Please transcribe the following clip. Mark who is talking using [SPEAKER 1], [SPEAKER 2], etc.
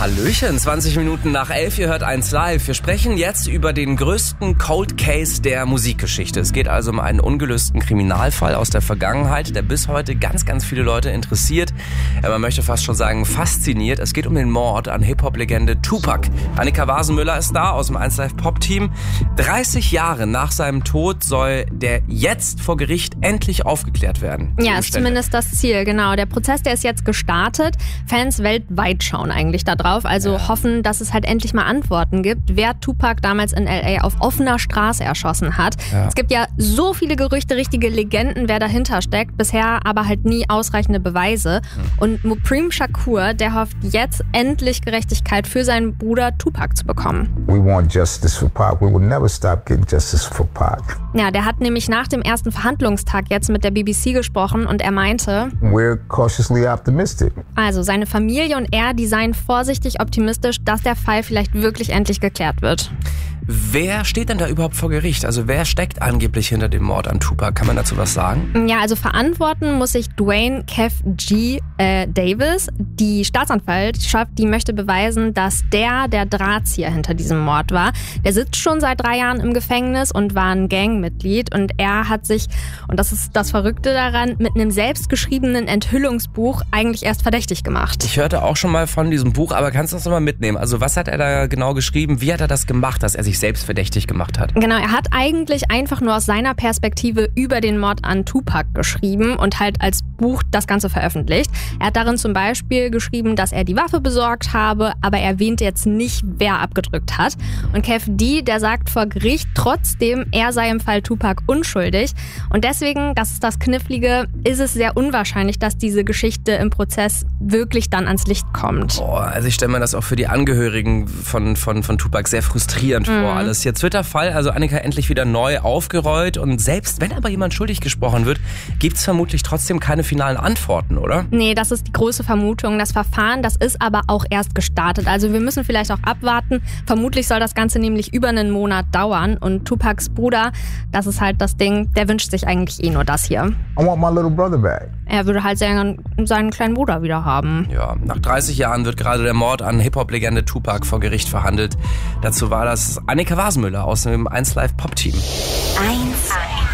[SPEAKER 1] Hallöchen, 20 Minuten nach 11, ihr hört 1 Live. Wir sprechen jetzt über den größten Cold Case der Musikgeschichte. Es geht also um einen ungelösten Kriminalfall aus der Vergangenheit, der bis heute ganz, ganz viele Leute interessiert. Man möchte fast schon sagen, fasziniert. Es geht um den Mord an Hip-Hop-Legende Tupac. Annika Wasenmüller ist da aus dem 1 Live Pop-Team. 30 Jahre nach seinem Tod soll der jetzt vor Gericht endlich aufgeklärt werden.
[SPEAKER 2] Ja, ist zumindest das Ziel, genau. Der Prozess, der ist jetzt gestartet. Fans weltweit schauen eigentlich da drauf, also hoffen, dass es halt endlich mal Antworten gibt, wer Tupac damals in L.A. auf offener Straße erschossen hat. Ja. Es gibt ja so viele Gerüchte, richtige Legenden, wer dahinter steckt, bisher aber halt nie ausreichende Beweise. Und Mupreme Shakur, der hofft jetzt endlich Gerechtigkeit für seinen Bruder Tupac zu bekommen.
[SPEAKER 3] We want justice for Pac. We will never stop getting justice for Pac.
[SPEAKER 2] Ja, der hat nämlich nach dem ersten Verhandlungstag jetzt mit der BBC gesprochen und er meinte,
[SPEAKER 3] we're cautiously optimistic.
[SPEAKER 2] Also seine Familie und er, die seien vorsichtig optimistisch, dass der Fall vielleicht wirklich endlich geklärt wird.
[SPEAKER 1] Wer steht denn da überhaupt vor Gericht? Also wer steckt angeblich hinter dem Mord an Tupac? Kann man dazu was sagen?
[SPEAKER 2] Ja, also verantworten muss sich Dwayne Kev G. Davis. Die Staatsanwaltschaft, die möchte beweisen, dass der Drahtzieher hinter diesem Mord war. Der sitzt schon seit 3 Jahren im Gefängnis und war ein Gangmitglied. Und er hat sich, und das ist das Verrückte daran, mit einem selbstgeschriebenen Enthüllungsbuch eigentlich erst verdächtig gemacht.
[SPEAKER 1] Ich hörte auch schon mal von diesem Buch, aber kannst du das nochmal mitnehmen? Also was hat er da genau geschrieben? Wie hat er das gemacht, dass er sich selbst verdächtig gemacht hat?
[SPEAKER 2] Genau, er hat eigentlich einfach nur aus seiner Perspektive über den Mord an Tupac geschrieben und halt als Buch das Ganze veröffentlicht. Er hat darin zum Beispiel geschrieben, dass er die Waffe besorgt habe, aber er erwähnt jetzt nicht, wer abgedrückt hat. Und Kev D., der sagt vor Gericht trotzdem, er sei im Fall Tupac unschuldig. Und deswegen, das ist das Knifflige, ist es sehr unwahrscheinlich, dass diese Geschichte im Prozess wirklich dann ans Licht kommt.
[SPEAKER 1] Also ich stelle mir das auch für die Angehörigen von Tupac sehr frustrierend vor alles. Jetzt wird der Fall, also Annika, endlich wieder neu aufgerollt und selbst wenn aber jemand schuldig gesprochen wird, gibt es vermutlich trotzdem keine finalen Antworten, oder?
[SPEAKER 2] Nee, das ist die große Vermutung. Das Verfahren, das ist aber auch erst gestartet. Also wir müssen vielleicht auch abwarten. Vermutlich soll das Ganze nämlich über einen Monat dauern und Tupacs Bruder, das ist halt das Ding, der wünscht sich eigentlich nur das hier.
[SPEAKER 3] I want my little brother back.
[SPEAKER 2] Er würde halt seinen kleinen Bruder wieder haben.
[SPEAKER 1] Ja, nach 30 Jahren wird gerade der Mord an Hip-Hop-Legende Tupac vor Gericht verhandelt. Dazu war das Annika Wasenmüller aus dem 1 Live Pop-Team.
[SPEAKER 4] 1